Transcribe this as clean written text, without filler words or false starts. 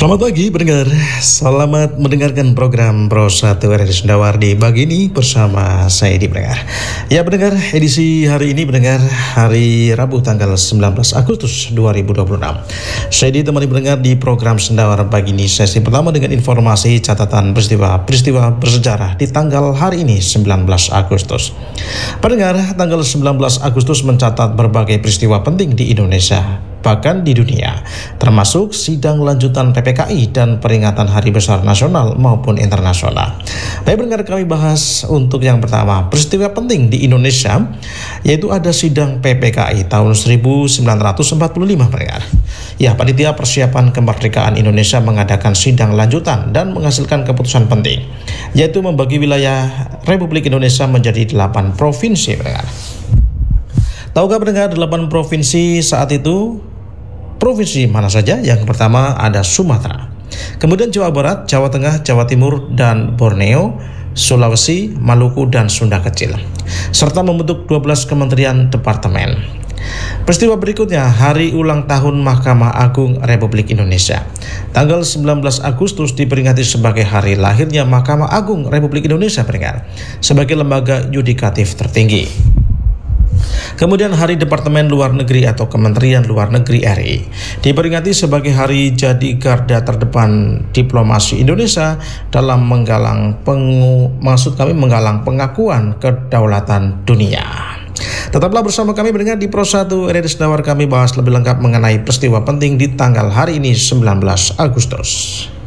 Selamat pagi pendengar, selamat mendengarkan program Pro 1 RRI Sendawardi pagi ini bersama saya di pendengar. Ya pendengar, edisi hari ini pendengar, hari Rabu tanggal 19 Agustus 2026. Saya ditemani pendengar di program Sendawar pagi ini, sesi pertama dengan informasi catatan peristiwa bersejarah di tanggal hari ini 19 Agustus. Pendengar, tanggal 19 Agustus mencatat berbagai peristiwa penting di Indonesia, bahkan di dunia, termasuk sidang lanjutan PPKI dan peringatan Hari Besar Nasional maupun internasional. Baik pendengar, kami bahas untuk yang pertama, peristiwa penting di Indonesia, yaitu ada sidang PPKI tahun 1945 pendengar. Ya, Panitia Persiapan Kemerdekaan Indonesia mengadakan sidang lanjutan dan menghasilkan keputusan penting, yaitu membagi wilayah Republik Indonesia menjadi 8 provinsi pendengar. Tahukah pendengar 8 provinsi saat itu? Provinsi mana saja? Yang pertama ada Sumatera, kemudian Jawa Barat, Jawa Tengah, Jawa Timur, dan Borneo, Sulawesi, Maluku, dan Sunda Kecil, serta membentuk 12 kementerian departemen. Peristiwa berikutnya, hari ulang tahun Mahkamah Agung Republik Indonesia. Tanggal 19 Agustus diperingati sebagai hari lahirnya Mahkamah Agung Republik Indonesia pendengar, sebagai lembaga yudikatif tertinggi. Kemudian Hari Departemen Luar Negeri atau Kementerian Luar Negeri RI diperingati sebagai hari jadi garda terdepan diplomasi Indonesia dalam menggalang pengakuan kedaulatan dunia. Tetaplah bersama kami mendengar di Pro 1 RRI Sendawar, kami bahas lebih lengkap mengenai peristiwa penting di tanggal hari ini 19 Agustus.